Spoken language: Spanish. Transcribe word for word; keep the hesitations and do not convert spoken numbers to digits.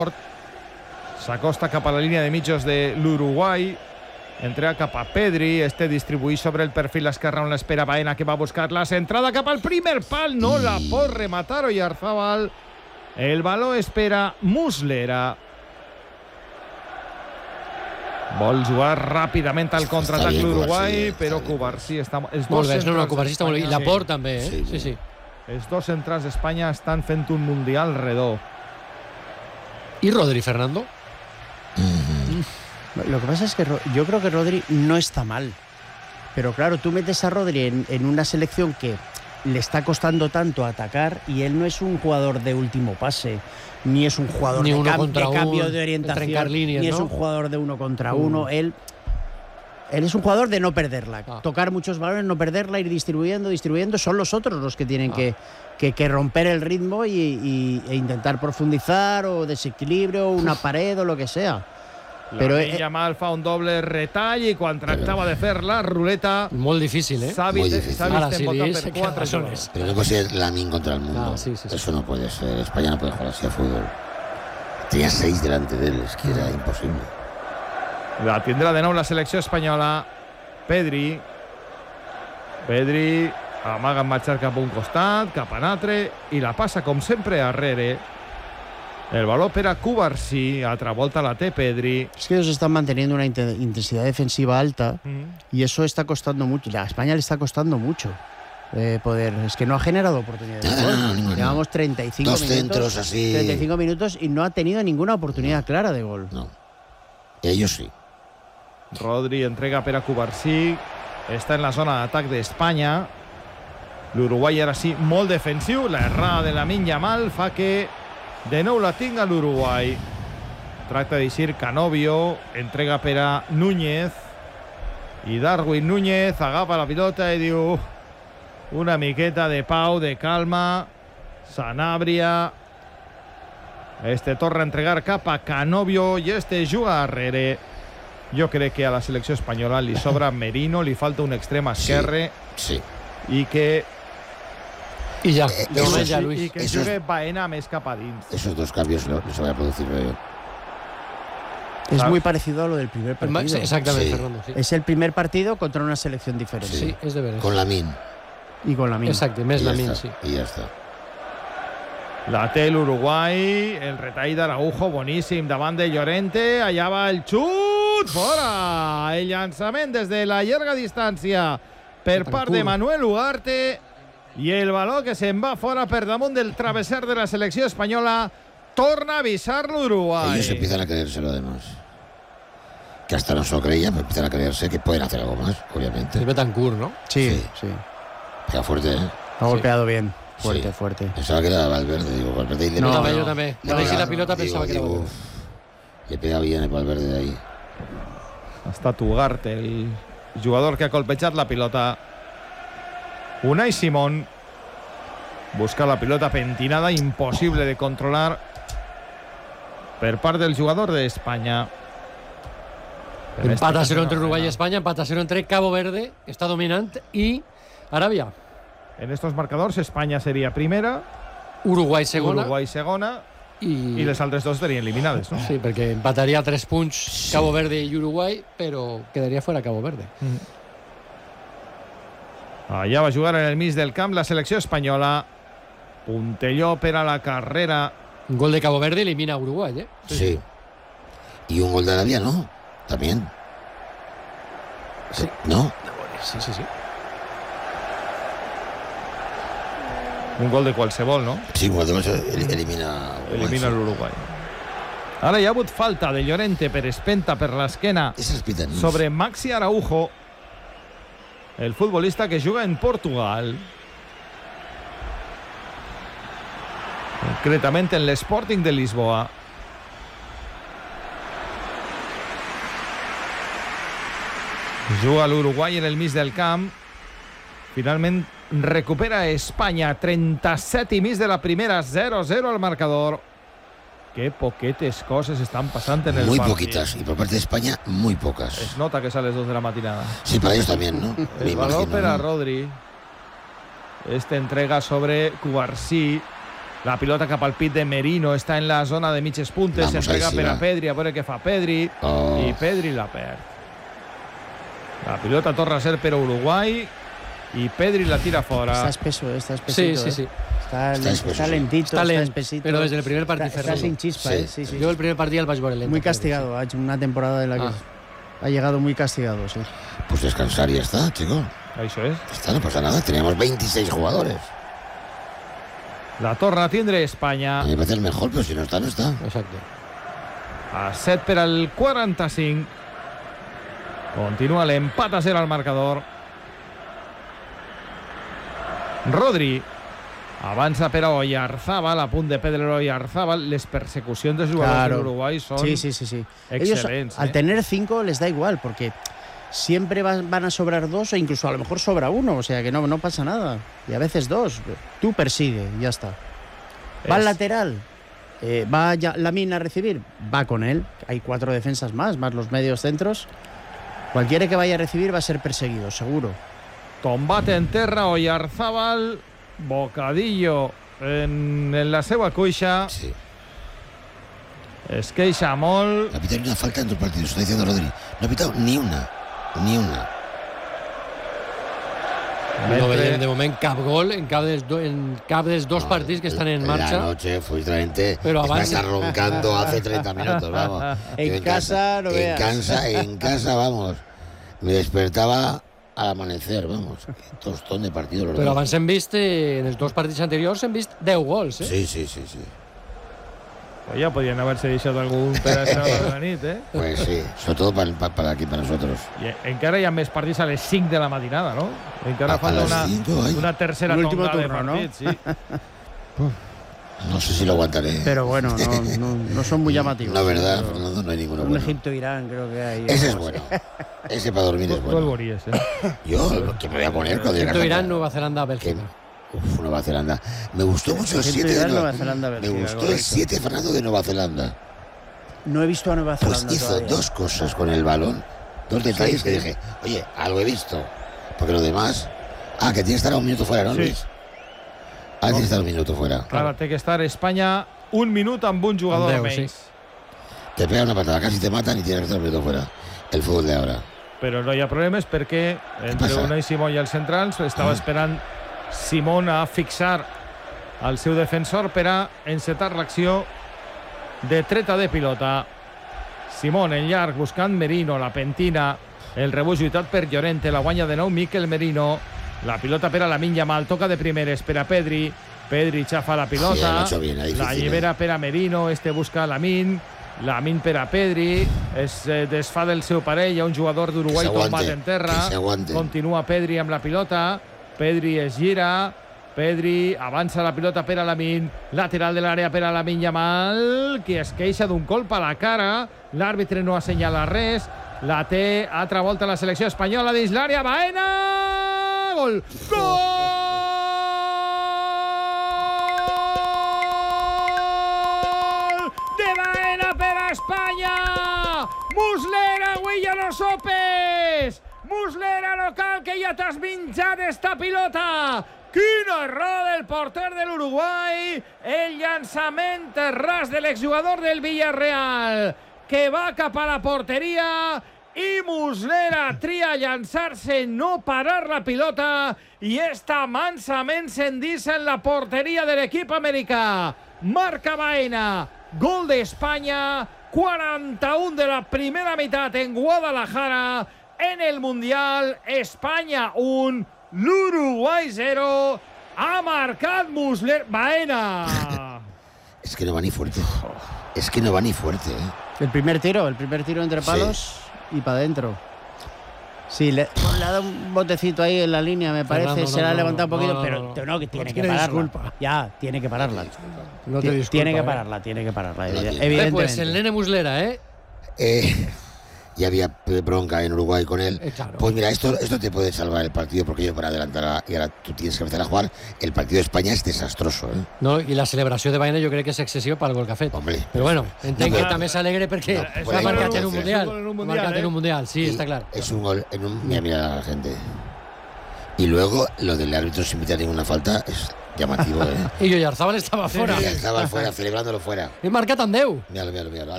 S'acosta cap a la línia de mitjos de l'Uruguai, entrega cap a Pedri, este distribuït sobre el perfil esquerre on l'espera Baena, que va a buscar la centrada cap al primer pal, no la pot rematar Oyarzabal. El baló espera Muslera. Vol jugar ràpidament al contraatac l'Uruguai, però Cubarsí està... Molt bé, no, no, Cubarsí està molt bé. I Laporte també, eh? Sí, sí, sí. Els dos centrals d'Espanya estan fent un mundial redó. ¿Y Rodri, Fernando? Mm-hmm. Lo que pasa es que yo creo que Rodri no está mal. Pero claro, tú metes a Rodri en, en una selección que le está costando tanto atacar y él no es un jugador de último pase, ni es un jugador ni de, uno cam contra de cambio uno, de orientación, líneas, ni ¿no? es un jugador de uno contra mm. uno. Él, él es un jugador de no perderla. Ah. Tocar muchos balones, no perderla, ir distribuyendo, distribuyendo. Son los otros los que tienen ah. que, que, que romper el ritmo y, y, e intentar profundizar o desequilibrio, una pared o lo que sea. Però ell Yamal fa un doble retall i quan tractava de fer la ruleta... Molt difícil, ¿eh? Muy difícil. Ahora sí, es per cuatro razones. Pero no puede ser Lamine contra el mundo. Ah, sí, sí, sí. Eso no puede ser. España no puede jugar así a fútbol. Tenía seis delante de él, es que era imposible. La tindrà de nou la selecció espanyola. Pedri. Pedri amaga en marxar cap a un costat, cap a un altre, i la passa, com sempre, arrere. El balón para Cubarsí, otra vuelta la té Pedri. Es que ellos están manteniendo una intensidad defensiva alta mm. y eso está costando mucho. A España le está costando mucho eh, poder. Es que no ha generado oportunidades. No, no, no, no, Llevamos treinta y cinco Dos minutos, centros así. treinta y cinco minutos y no ha tenido ninguna oportunidad no. clara de gol. No. Ellos sí. Rodri entrega per a Cubarsí. Està en la zona d'atac d'Espanya. L'Uruguai ara sí molt defensiu. La errada de Lamine Yamal fa que de nou la tinga l'Uruguai. Tracta d'eixir Canovio, entrega per a Núñez i Darwin Núñez agafa la pilota i diu una miqueta de pau, de calma. Sanabria, este torna a entregar cap a Canovio i este juga arrere. Jo crec que a la selecció espanyola li sobra Merino, li falta un extrem esquerre sí, sí. i que Y ya, eh, de esos, ya, Luis. Y que esos, juegue Baena més cap a dins. Esos dos cambios no, no se van a producir. ¿no? Es ¿sabes? muy parecido a lo del primer partido. Exactamente, sí. Fernando. Sí. Es el primer partido contra una selección diferente. Sí, es de veras. Con Lamine. Y con Lamine. Exacto, més Lamine, sí. Y ya está. La té l'Uruguai, el retall d'Araujo, boníssim, davant de Llorente, allà va el xut, fora! El llançament des de la llarga distància per part de Manuel Ugarte i el baló que se'n va fora per damunt del travesser de la selecció espanyola. Torna a avisar l'Uruguai. Ellos empiezan a creérselo además. Que hasta no se lo creían, pero empiezan a creerse que pueden hacer algo más, obviamente. Es Betancourt, ¿no? Sí, Sí. sí. Pega fuerte, ¿eh? Ha golpeado bien. Fuerte, Sí. fuerte. Pensaba que era Valverde, digo, Valverde. Y le No, pega- también, yo también. le Cuando hice pega- la pilota digo, pensaba que era digo, Valverde. uf, le pega bien el Valverde de ahí. Ha estat Ugarte, el jugador que ha colpejat la pilota. Unai Simón busca la pilota pentinada, imposible de controlar per part del jugador d'Espanya. Empata cero entre Uruguay y España, empata cero entre Cabo Verde, que está dominante, y Arabia. En estos marcadors, Espanya seria primera, Uruguay segona. Uruguai segona i... i les altres dos estarien eliminades, no? Sí, perquè empataria tres punts Cabo Verde i Uruguai, però quedaria fuera Cabo Verde. Mm. Allà va jugar en el mig del camp la selecció espanyola. Puntelló per a la carrera. Un gol de Cabo Verde elimina a Uruguay, ¿eh? Sí. sí. Y un gol de Arabia, ¿no? También. Sí. ¿No? Sí, sí, sí. Un gol de qualsevol, no? Sí, un gol de eso elimina a Uruguay. Elimina l'Uruguai. Ara hi ha hagut falta de Llorente per espenta per l'esquena Esas pitanis. sobre Maxi Araujo, el futbolista que juga en Portugal. Concretament en l'Sporting de Lisboa. Juga l'Uruguai en el mig del camp. Finalment recupera Espanya. trenta-set i mig de la primera, zero a zero al marcador. Qué poquetes coses están pasando en el Muy partido. poquitas. Y por parte de España, muy pocas. Es nota que sale a las dos de la matinada. Sí, para ellos también, ¿no? Me El balón imagino, para ¿no? Rodri. Este entrega sobre Cubarsí. La pilota cap al pit de Merino, està en la zona de mitges puntes, Vamos, s'entrega ahí sí, per a va. Pedri, a veure què fa Pedri, Oh. i Pedri la perd. La pilota torna a ser per a Uruguai i Pedri la tira fora. Está espeso, eh, está Sí, espesito. sí, eh. sí. Está, Está espeso, está sí. lentito, Está está, lento, espesito. pero desde el primer partido Está, está Ferrero. sin chispa, Sí, eh. Sí, sí. Yo el primer partido el vaig veure lento. Muy Pedri, castigado, ha hecho una temporada en la que Ah. ha llegado muy castigado, sí. Pues descansar y ya está, chico. Això és. Ya está, no pasa nada. Teníamos veintiséis jugadores. La torna a tindre Espanya. A mí me parece el mejor, pero si no está, no está. Sí. Exacte. A set per al quaranta-cinc. Continua l'empat a zero al marcador. Rodri avança per a Oyarzábal, a punt de perdre Oyarzábal. Les persecucions dels jugadors Claro. de Uruguai són Sí, sí, sí, sí. Ellos, excelents. al eh? tener cinco les da igual, porque siempre van, van a sobrar dos o incluso a lo mejor sobra uno, o sea que no, no pasa nada. Y a veces dos. Tú persigue y ya está. Va al Es- lateral, eh, va ya Lamine a recibir, va con él. Hay cuatro defensas más, más los medios centros. Cualquiera que vaya a recibir va a ser perseguido, seguro. Combate en terra, Oyarzábal, bocadillo en, en la seva cuixa, Sí. es queixa molt. No ha pitado ni una falta en dos partidos, está diciendo Rodri. No ha pitado ni una. Ni una. No Mentre- veiem de moment cap gol en cap dels, do, en cap dels dos partits que estan en marxa. La noche fue literalmente. Pero Estás avance. roncando hace treinta minutos, vamos. En Yo casa, no en veas. casa, en casa, vamos. Me despertaba al amanecer, vamos. Qué tostón de partido los Però dos. abans hem vist, eh, en els dos partits anteriors, hem vist deu gols, eh? Sí, sí, sí, sí. Pues ja podien haver-se deixat algun per a la nit, eh? Pues sí, sobre todo para, para, para aquí, para nosotros. I encara hi ha més partits a les cinc de la matinada, no? Encara A- a falta les una, cinco, ai. una tercera Un último tonda de turno, ¿no? partits, sí. No sé si lo aguantaré. Pero bueno, no, no, no son muy llamativos. No, verdad, Pero Fernando, no hay ninguno un bueno. Egipto-Irán creo que hay. Ese es bueno. Ese para dormir Tu, es tu el bueno. veuries, eh? Yo, que me voy a poner cuando llegue a Egipto, casa. Irán, Nueva Zelanda, Que- Bélgica. Uf, Nueva Zelanda. Me gustó mucho el siete de Egipto-Irán, Nueva Nueva Zelanda, Me Bélgica, gustó el correcto. siete, Fernando, de Nueva Zelanda. No he visto a Nueva Pues Zelanda hizo todavía. dos cosas con el balón, dos detalles que dije, oye, algo he visto. Porque lo demás. Ah, que tiene que estar a un minuto fuera, ¿no, Sí. Luis? Ah, tiene que estar un minuto fuera. Ara té que estar Espanya un minut amb un jugador Amb deu, menys. sí. Te pega una patada, casi te matan y tienes que estar un minuto fuera. El fútbol de ahora. Però no hi ha problemes perquè entre passa? Unai Simón i els centrals estava Ah. esperant Simón a fixar el seu defensor per a encetar l'acció de treta de pilota. Simón en llarg buscant Merino, la pentina, el rebuig lluitat per Llorente, la guanya de nou Mikel Merino, la pilota per a Lamine Yamal, toca de primeres per a Pedri, Pedri xafa la Sí, lo pilota, ha hecho bien, es la difícil, allibera per a Merino, este busca Lamine, Lamine per a Pedri, es eh, desfà del seu parell, hi ha un jugador d'Uruguai Que s'aguante, tombat en terra, que s'aguante. continua Pedri amb la pilota, Pedri es gira, Pedri avança la pilota per a Lamine, lateral de l'àrea per a Lamine Yamal, que es queixa d'un colp a la cara, l'àrbitre no assenyala res, la té altra volta la selecció espanyola dins l'àrea, Baena! Gol! Gol! De Baena per a Espanya! Muslera, avui ja no sopes! Muslera no cal que ja t'has menjat esta pilota! Quin error del porter de l'Uruguai! El llançament ras de l'exjugador del Villarreal, que va cap a la porteria i Muslera tria llançar-se, no parar la pilota, i esta mansament s'endissa en la porteria de l'equip americà. Marca Baena, gol d'Espanya, quaranta-un de la primera meitat en Guadalajara, en el Mundial, Espanya un, l'Uruguai zero, ha marcat Muslera. Baena! Es que no va ni fuerte. Es que no va ni fuerte, ¿eh? El primer tiro, el primer tiro entre palos y para adentro. Sí, le, le ha dado un botecito ahí en la línea, me parece. Fernando, se no, la ha no, levantado no, un poquito, no, no, pero no. no, no, que tiene No que tiene pararla. disculpa. Ya, tiene que pararla. No te Ti- disculpa, tiene que eh. pararla, tiene que pararla, No evi- tiene. Bé, evidentemente. pues el nene Muslera, ¿eh? Eh, ya había bronca en Uruguay con él. Eh, claro. Pues mira, esto, esto te puede salvar el partido porque yo para adelantar a- y ahora tú tienes que empezar a jugar. El partido de España es desastroso, ¿eh? No, i la celebració de Baena jo crec que és excessiva pel gol que ha fet. Hombre, Però bueno, entenc no, que però- també s'alegre perquè No, ha puede marcat ser, en un sí, mundial. en un Ha mundial, marcat eh? en un mundial, sí, Y està clar. Es un gol en un. Mira, mira a la gente. Y luego, lo del árbitro sin pitar ninguna falta es llamativo, ¿eh? Y Oyarzabal estaba fuera. Y estaba fuera, celebrándolo fuera. He marcat en deu. Míralo, míralo, míralo.